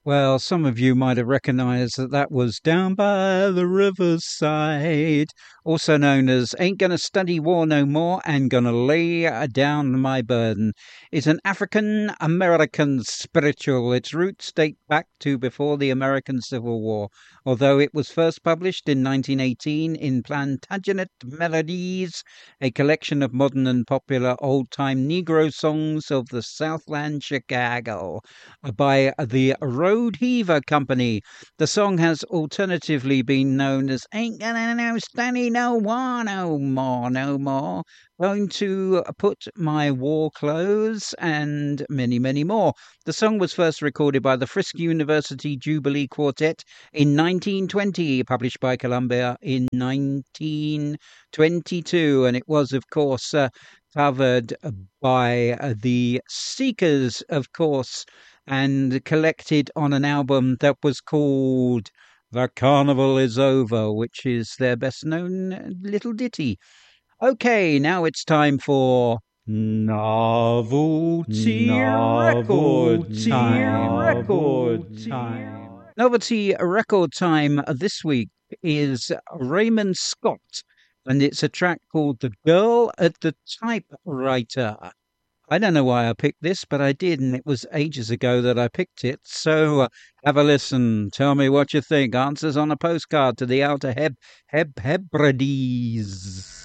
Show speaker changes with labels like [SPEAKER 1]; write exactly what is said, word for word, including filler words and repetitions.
[SPEAKER 1] Well, some of you might have recognized that that was Down by the Riverside, also known as Ain't Gonna Study War No More and Gonna Lay Down My Burden. It's an African American spiritual. Its roots date back to before the American Civil War, although it was first published in nineteen eighteen in Plantagenet Melodies, a collection of modern and popular old time Negro songs of the Southland Chicago by the Road Heaver Company. The song has alternatively been known as Ain't Gonna No Study No War No More, No More, Going to Put My War Clothes, and many, many more. The song was first recorded by the Frisk University Jubilee Quartet in nineteen twenty, published by Columbia in nineteen twenty-two, and it was, of course, uh, covered by uh, the Seekers, of course, and collected on an album that was called The Carnival Is Over, which is their best known little ditty. Okay, now it's time for Novelty Record Time. Record Time. Novelty Record Time this week is Raymond Scott, and it's a track called The Girl at the Typewriter. I don't know why I picked this, but I did, and it was ages ago that I picked it. So uh, have a listen. Tell me what you think. Answers on a postcard to the Outer Heb Heb Hebrides.